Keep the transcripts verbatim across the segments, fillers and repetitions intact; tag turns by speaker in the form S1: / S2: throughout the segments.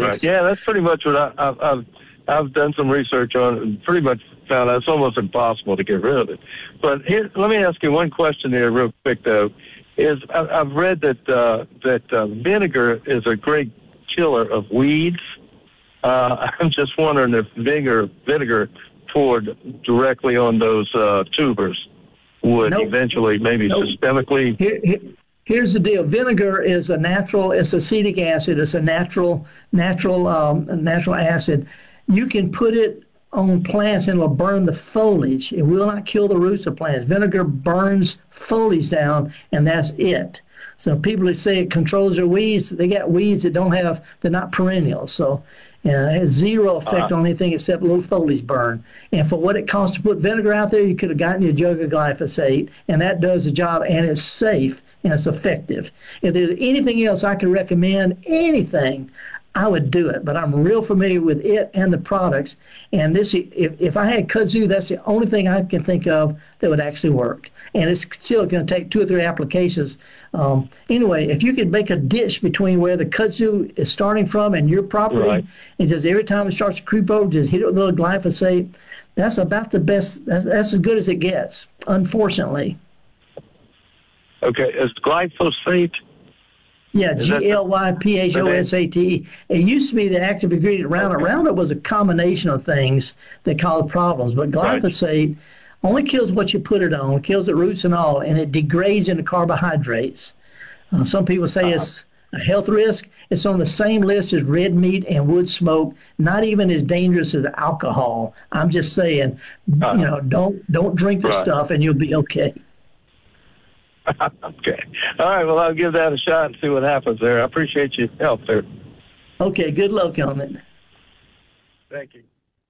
S1: Right. Yeah, that's pretty much what I, I've, I've I've done some research on it and pretty much found out it's almost impossible to get rid of it. But here, let me ask you one question here real quick, though. Is I, I've read that uh, that uh, vinegar is a great killer of weeds. Uh, I'm just wondering if vinegar, vinegar poured directly on those uh, tubers would nope. eventually maybe nope. systemically...
S2: Here, here, here's the deal. Vinegar is a natural, it's acetic acid. It's a natural, natural, um, natural acid. You can put it on plants and it'll burn the foliage. It will not kill the roots of plants. Vinegar burns foliage down, and that's it. So people that say it controls their weeds, they got weeds that don't have, they're not perennial. So uh, it has zero effect uh-huh. on anything except low foliage burn. And for what it costs to put vinegar out there, you could have gotten you a jug of glyphosate, and that does the job, and it's safe, and it's effective. If there's anything else I could recommend, anything, I would do it, but I'm real familiar with it and the products. And this, if, if I had kudzu, that's the only thing I can think of that would actually work. And it's still going to take two or three applications. Um, anyway, if you could make a ditch between where the kudzu is starting from and your property, right. and just every time it starts to creep over, just hit it with a little glyphosate, that's about the best, that's, that's as good as it gets, unfortunately.
S1: Okay, is glyphosate?
S2: Yeah, G L Y P H O S A T E. It used to be the active ingredient Roundup. Okay. Roundup was a combination of things that caused problems, but glyphosate right. only kills what you put it on, kills the roots and all, and it degrades into carbohydrates. Uh, some people say uh-huh. it's a health risk. It's on the same list as red meat and wood smoke, not even as dangerous as alcohol. I'm just saying, uh-huh. you know, don't don't drink the right. stuff and you'll be okay.
S1: Okay. All right. Well, I'll give that a shot and see what happens there. I appreciate your help there.
S2: Okay. Good luck on it.
S1: Thank you.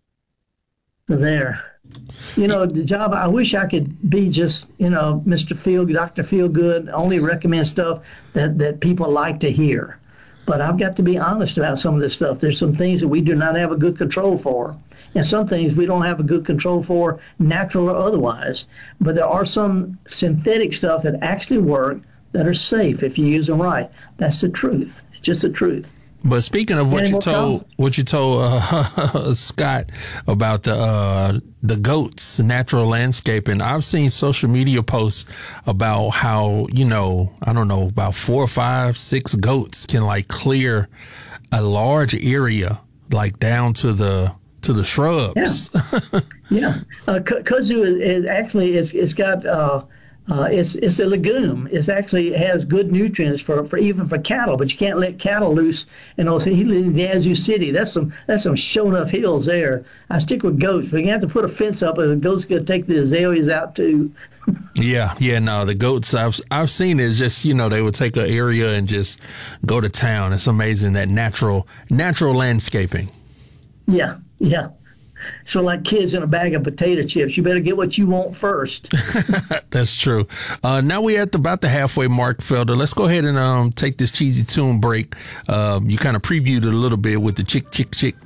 S2: So there. You know, the job, I wish I could be just, you know, Mister Feel, Doctor Feel Good, only recommend stuff that, that people like to hear. But I've got to be honest about some of this stuff. There's some things that we do not have a good control for. And some things we don't have a good control for, natural or otherwise. But there are some synthetic stuff that actually work that are safe if you use them right. That's the truth. It's just the truth.
S3: But speaking of what you told, comments? what you told uh, Scott about the uh, the goats, natural landscaping, I've seen social media posts about how, you know, I don't know, about four or five, six goats can like clear a large area, like down to the to the shrubs.
S2: Yeah, yeah. Uh, kudzu is, is actually it's it's got. Uh, Uh, it's it's a legume. It actually has good nutrients for, for even for cattle, but you can't let cattle loose. And also, he lives in Yazoo City. That's some that's some show enough hills there. I stick with goats, but you have to put a fence up, and the goats gonna take the azaleas out too.
S3: yeah, yeah. No, the goats I've I've seen it. It's just, you know, they would take an area and just go to town. It's amazing, that natural natural landscaping.
S2: Yeah, yeah. So like kids in a bag of potato chips, you better get what you want first.
S3: That's true. Uh, now we're at the, about the halfway mark, Felder. Let's go ahead and um, take this cheesy tune break. Um, you kind of previewed it a little bit with the chick, chick, chick.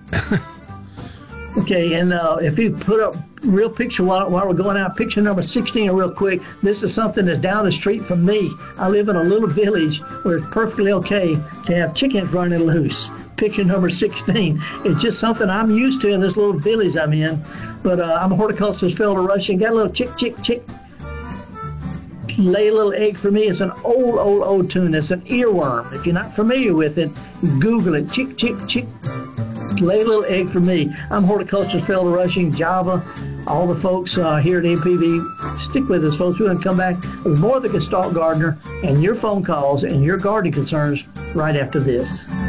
S2: Okay, and uh, if you put up real picture while, while we're going out, picture number sixteen real quick. This is something that's down the street from me. I live in a little village where it's perfectly okay to have chickens running loose. Picture number sixteen. It's just something I'm used to in this little village I'm in. But uh, I'm a horticulturist, Felder Rushing. Got a little chick, chick, chick. Lay a little egg for me. It's an old, old, old tune. It's an earworm. If you're not familiar with it, Google it. Chick, chick, chick. Lay a little egg for me. I'm horticulturist, Felder Rushing, Java. All the folks uh, here at M P V, stick with us, folks. We're going to come back with more of the Gestalt Gardener and your phone calls and your gardening concerns right after this.